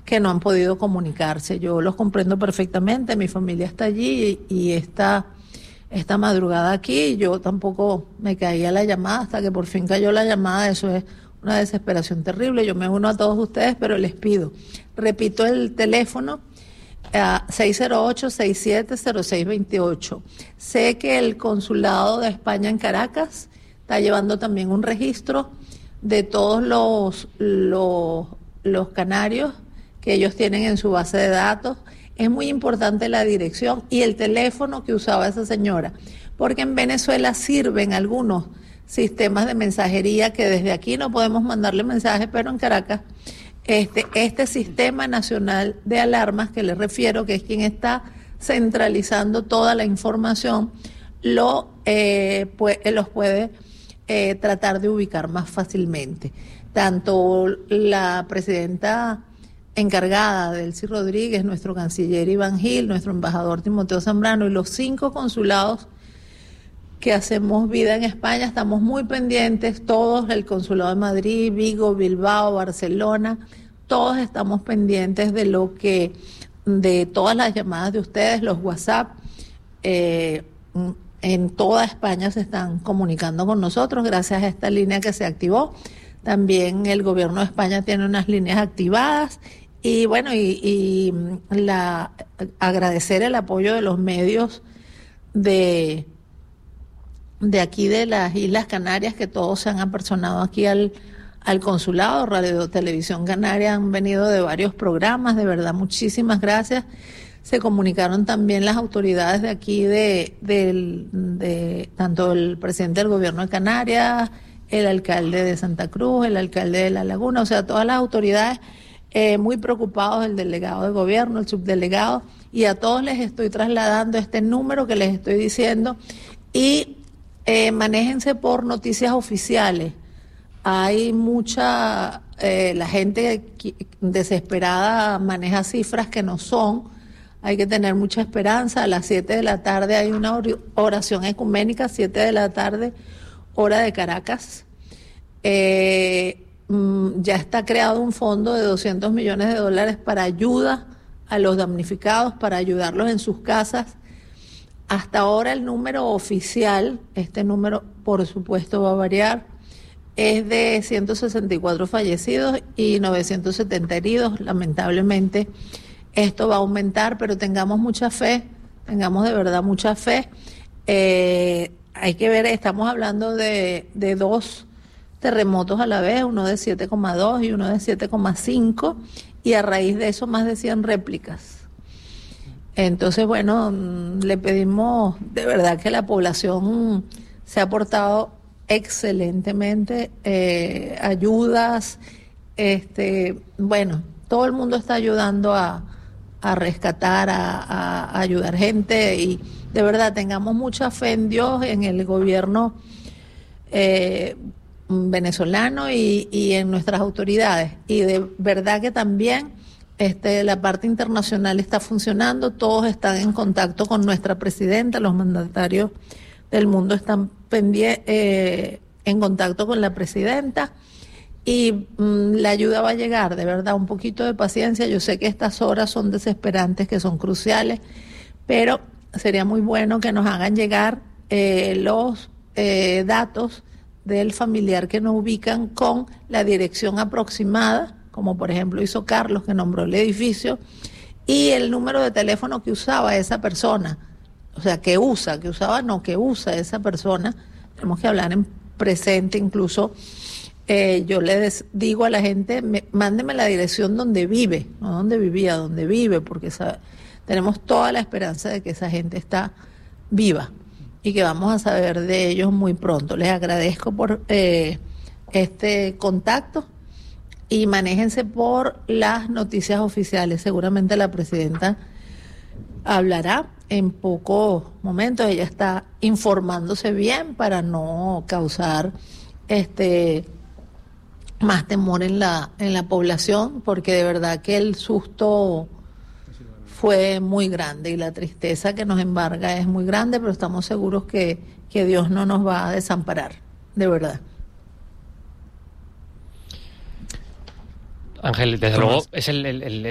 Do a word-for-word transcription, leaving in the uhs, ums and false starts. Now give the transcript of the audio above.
que no han podido comunicarse. Yo los comprendo perfectamente, mi familia está allí y, y esta, esta madrugada aquí, yo tampoco me caía la llamada hasta que por fin cayó la llamada. Eso es una desesperación terrible. Yo me uno a todos ustedes, pero les pido, repito el teléfono, Uh, seis cero ocho, seis siete cero seis dos ocho. Sé que el Consulado de España en Caracas está llevando también un registro de todos los, los, los canarios que ellos tienen en su base de datos. Es muy importante la dirección y el teléfono que usaba esa señora, porque en Venezuela sirven algunos sistemas de mensajería que desde aquí no podemos mandarle mensajes, pero en Caracas Este, este sistema nacional de alarmas que les refiero, que es quien está centralizando toda la información, lo, eh, pues, los puede eh, tratar de ubicar más fácilmente. Tanto la presidenta encargada, Delcy Rodríguez, nuestro canciller Iván Gil, nuestro embajador Timoteo Zambrano y los cinco consulados que hacemos vida en España, estamos muy pendientes, todos, el Consulado de Madrid, Vigo, Bilbao, Barcelona, todos estamos pendientes de lo que, de todas las llamadas de ustedes, los WhatsApp, eh, en toda España se están comunicando con nosotros gracias a esta línea que se activó. También el gobierno de España tiene unas líneas activadas y bueno, y, y la, agradecer el apoyo de los medios de... de aquí de las Islas Canarias, que todos se han apersonado aquí al, al consulado. Radio Televisión Canaria han venido de varios programas, de verdad, muchísimas gracias. Se comunicaron también las autoridades de aquí, de, de, de tanto el presidente del gobierno de Canarias, el alcalde de Santa Cruz, el alcalde de La Laguna, o sea, todas las autoridades eh, muy preocupados, el delegado de gobierno, el subdelegado, y a todos les estoy trasladando este número que les estoy diciendo, y Eh, manéjense por noticias oficiales. Hay mucha, eh, la gente desesperada maneja cifras que no son. Hay que tener mucha esperanza. A las siete de la tarde hay una oración ecuménica, siete de la tarde, hora de Caracas. Eh, ya está creado un fondo de doscientos millones de dólares para ayuda a los damnificados, para ayudarlos en sus casas. Hasta ahora el número oficial, este número por supuesto va a variar, es de ciento sesenta y cuatro fallecidos y novecientos setenta heridos. Lamentablemente esto va a aumentar, pero tengamos mucha fe, tengamos de verdad mucha fe. Eh, hay que ver, estamos hablando de, de dos terremotos a la vez, uno de siete coma dos y uno de siete coma cinco, y a raíz de eso más de cien réplicas. Entonces, bueno, le pedimos de verdad que la población se ha portado excelentemente, eh, ayudas, este, bueno, todo el mundo está ayudando a, a rescatar, a, a, a ayudar gente, y de verdad tengamos mucha fe en Dios, en el gobierno eh, venezolano y, y en nuestras autoridades, y de verdad que también Este, la parte internacional está funcionando, todos están en contacto con nuestra presidenta, los mandatarios del mundo están pendie- eh, en contacto con la presidenta, y mmm, la ayuda va a llegar, de verdad, un poquito de paciencia. Yo sé que estas horas son desesperantes, que son cruciales, pero sería muy bueno que nos hagan llegar eh, los eh, datos del familiar que nos ubican con la dirección aproximada, como por ejemplo hizo Carlos, que nombró el edificio, y el número de teléfono que usaba esa persona, o sea, que usa, que usaba no, que usa esa persona. Tenemos que hablar en presente, incluso eh, yo le des, digo a la gente, me, mándeme la dirección donde vive, no donde vivía, donde vive, porque esa, tenemos toda la esperanza de que esa gente está viva y que vamos a saber de ellos muy pronto. Les agradezco por eh, este contacto. Y manéjense por las noticias oficiales. Seguramente la presidenta hablará en pocos momentos. Ella está informándose bien para no causar este más temor en la en la población, porque de verdad que el susto fue muy grande y la tristeza que nos embarga es muy grande, pero estamos seguros que, que Dios no nos va a desamparar, de verdad. Ángel, desde luego es el, el, el